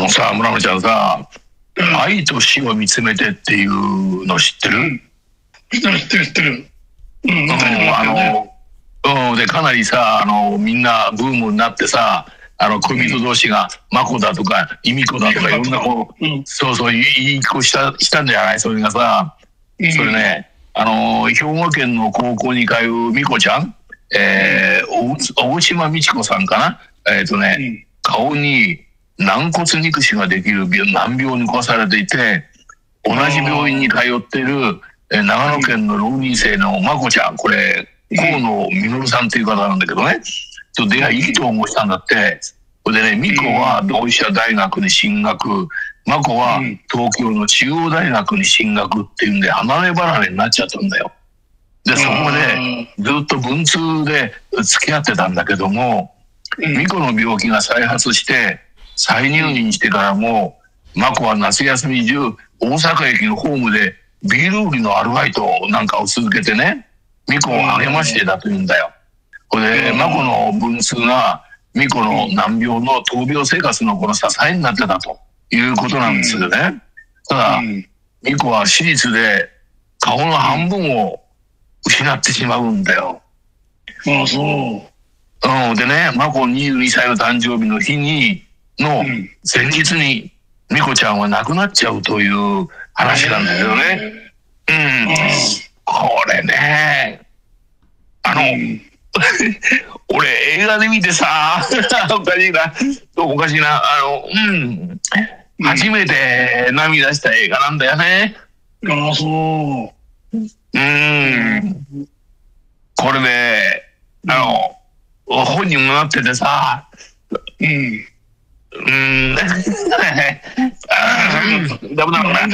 さ、村野ちゃんさ、愛と死を見つめてっていうの知ってる？ 知ってる。 で、かなりさ、みんなブームになってさ、恋人同士が、マコだとか、イミコだとか、いろんなそう、言いっこしたんじゃない？それがさ、それね、兵庫県の高校に通うミコちゃん、大島美智子さんかな？顔に軟骨肉腫ができる難病に侵されていて、同じ病院に通っている、長野県の浪人生のマコちゃん、これ、河野実さんっていう方なんだけどね、と出会い、意気投合したんだって。それでね、ミコは同志社大学に進学、マコは東京の中央大学に進学っていうんで、離れ離れになっちゃったんだよ。で、そこでずっと文通で付き合ってたんだけども、ミコの病気が再発して、再入院してからも、マコは夏休み中、大阪駅のホームでビール売りのアルバイトなんかを続けてね、ミコを励ましてたと言うんだよ。これで、マコの文通が、ミコの難病の闘病生活のこの支えになってたということなんですよね。ただ、ミコは手術で顔の半分を失ってしまうんだよ。 ああ、そう。 でね、マコ22歳の誕生日の日の前日に、ミコちゃんは亡くなっちゃうという話なんだよね。これね、俺映画で見てさ、おかしいな、初めて涙した映画なんだよね。 ああ、そう。 これで、本にもなっててさ、ダメだろうな。